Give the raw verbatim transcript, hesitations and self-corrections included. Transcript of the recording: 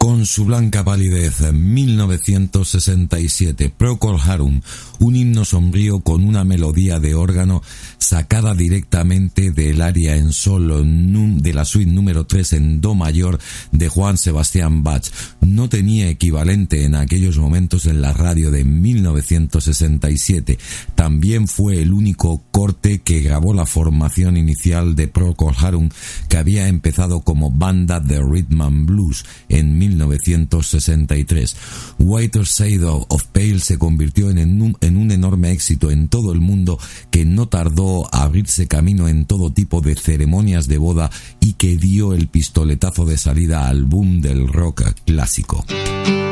con su blanca palidez en mil novecientos sesenta y siete, Procol Harum, un himno sombrío con una melodía de órgano sacada directamente del aria en sol de la suite número tres en do mayor de Johann Sebastian Bach. No tenía equivalente en aquellos momentos en la radio de mil novecientos sesenta y siete. También fue el único corte que grabó la formación inicial de Procol Harum, que había empezado como banda de rhythm and blues en mil novecientos sesenta y tres. Whiter Shade of Pale se convirtió en un, en un enorme éxito en todo el mundo, que no tardó a abrirse camino en todo tipo de ceremonias de boda y que dio el pistoletazo de salida al boom del rock clásico.